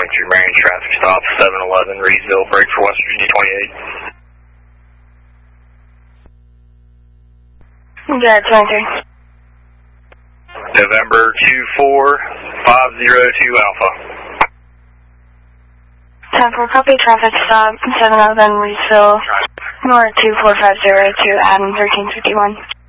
Country Marion traffic stop 711 Reedsville, break for West Virginia 28. Yeah, 23. November 24502 Alpha. 10-4, copy, traffic stop 711 Reedsville, North 24502, Adam 1351.